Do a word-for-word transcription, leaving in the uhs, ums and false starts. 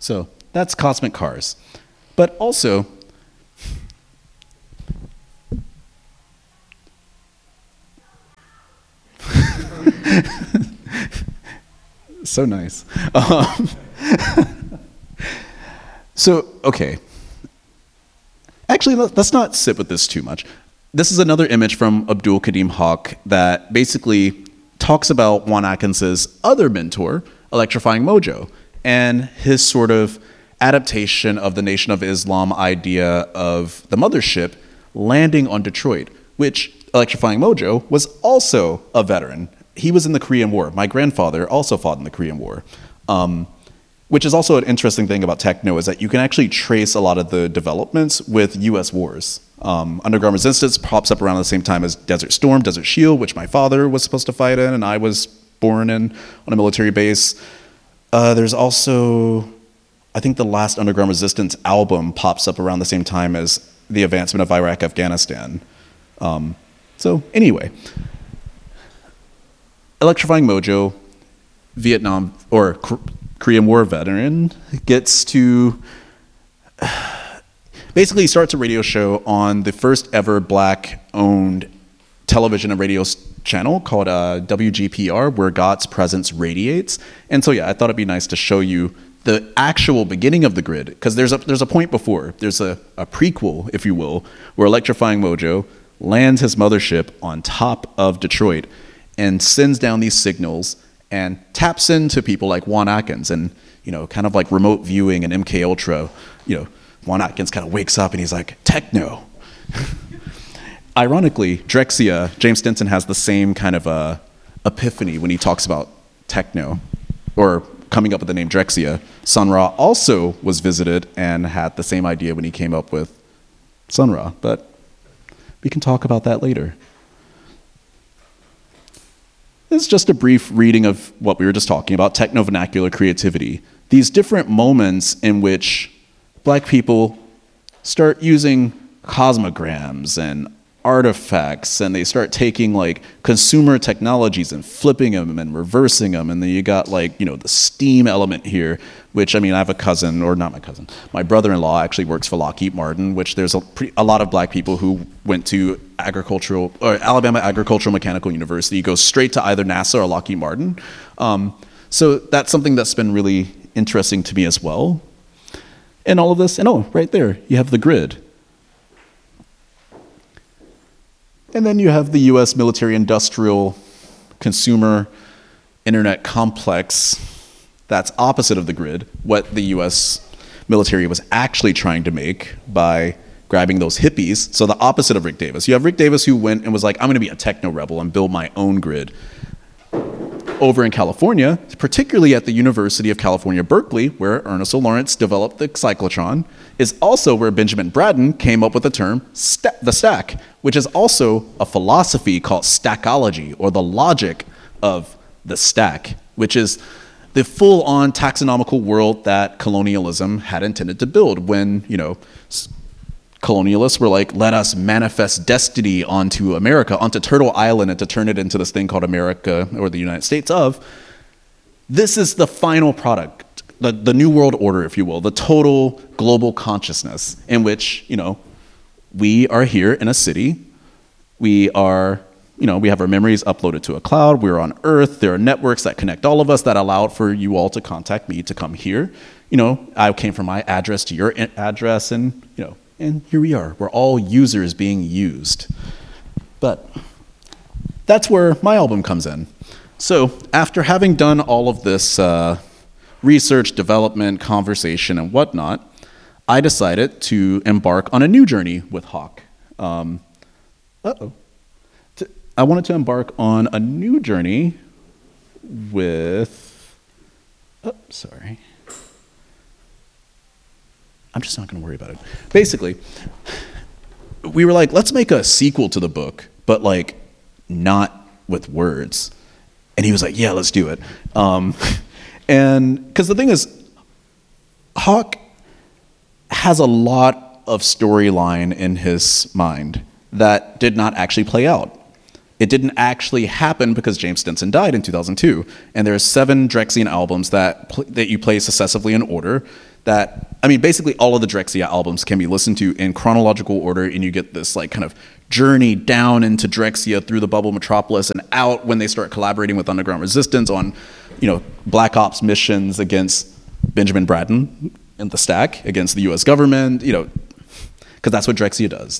So that's Cosmic Cars. But also, so nice. Um, so, okay. Actually, let's not sit with this too much. This is another image from Abdul Kadim Haq that basically talks about Juan Atkins's other mentor, Electrifying Mojo, and his sort of adaptation of the Nation of Islam idea of the mothership landing on Detroit, which Electrifying Mojo was also a veteran. He was in the Korean War. My grandfather also fought in the Korean War. Um, which is also an interesting thing about techno, is that you can actually trace a lot of the developments with U S wars. Um, Underground Resistance pops up around the same time as Desert Storm, Desert Shield, which my father was supposed to fight in and I was born in on a military base. Uh, there's also, I think the last Underground Resistance album pops up around the same time as the advancement of Iraq, Afghanistan. Um, so anyway, Electrifying Mojo, Vietnam, or Korean War veteran, gets to basically starts a radio show on the first ever black-owned television and radio channel called uh, W G P R, Where God's Presence Radiates. And so yeah, I thought it'd be nice to show you the actual beginning of the grid, because there's a there's a point before. There's a, a prequel, if you will, where Electrifying Mojo lands his mothership on top of Detroit and sends down these signals and taps into people like Juan Atkins, and, you know, kind of like remote viewing and M K Ultra, you know, Juan Atkins kind of wakes up and he's like, techno. Ironically, Drexciya, James Stinson has the same kind of uh, epiphany when he talks about techno, or coming up with the name Drexciya. Sun Ra also was visited and had the same idea when he came up with Sun Ra, but we can talk about that later. This is just a brief reading of what we were just talking about, techno-vernacular creativity. These different moments in which black people start using cosmograms and artifacts, and they start taking like consumer technologies and flipping them and reversing them, and then you got like, you know, the STEAM element here, which, I mean, I have a cousin, or not my cousin, my brother-in-law actually works for Lockheed Martin, which there's a, pretty, a lot of black people who went to agricultural, or Alabama Agricultural Mechanical University, go straight to either NASA or Lockheed Martin. Um, so that's something that's been really interesting to me as well. And all of this, and oh, right there, you have the grid. And then you have the U S military-industrial consumer internet complex that's opposite of the grid, what the U S military was actually trying to make by grabbing those hippies. So the opposite of Rick Davis. You have Rick Davis who went and was like, I'm going to be a techno rebel and build my own grid. Over in California, particularly at the University of California, Berkeley, where Ernest O. Lawrence developed the cyclotron, is also where Benjamin Braden came up with the term sta- the stack, which is also a philosophy called stackology, or the logic of the stack, which is the full-on taxonomical world that colonialism had intended to build when, you know, colonialists were like, let us manifest destiny onto America, onto Turtle Island, and to turn it into this thing called America, or the United States of. This is the final product, the, the new world order, if you will, the total global consciousness in which, you know, we are here in a city. We are, you know, we have our memories uploaded to a cloud. We're on Earth. There are networks that connect all of us that allowed for you all to contact me to come here. You know, I came from my address to your address, and, you know, and here we are. We're all users being used. But that's where my album comes in. So after having done all of this uh, research, development, conversation, and whatnot, I decided to embark on a new journey with Haq. Um, uh-oh. To, I wanted to embark on a new journey with... Oh, sorry. I'm just not going to worry about it. Basically, we were like, let's make a sequel to the book, but like not with words. And he was like, yeah, let's do it. Um, and because the thing is, Haq has a lot of storyline in his mind that did not actually play out. It didn't actually happen because James Stinson died in two thousand two. And there are seven Drexciyan albums that pl- that you play successively in order that, I mean, basically all of the Drexciya albums can be listened to in chronological order, and you get this like kind of journey down into Drexciya through the bubble metropolis and out when they start collaborating with underground resistance on, you know, black ops missions against Benjamin Bratton in the stack, against the U S government, you know, because that's what Drexciya does.